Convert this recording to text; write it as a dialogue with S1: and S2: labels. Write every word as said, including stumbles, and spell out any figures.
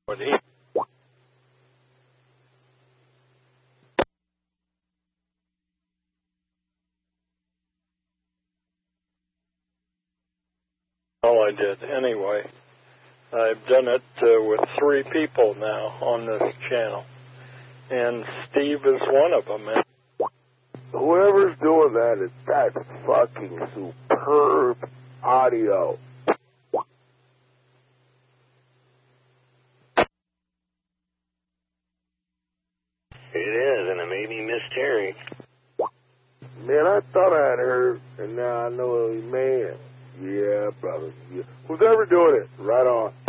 S1: What he all I did anyway. I've done it uh, with three people now on this channel, and Steve is one of them. And
S2: whoever's doing that is that's fucking superb audio.
S3: It is, and it made me miss Terry.
S2: Man, I thought I had heard, and now I know, man. Yeah, brother. Yeah. Who's ever doing it? Right on.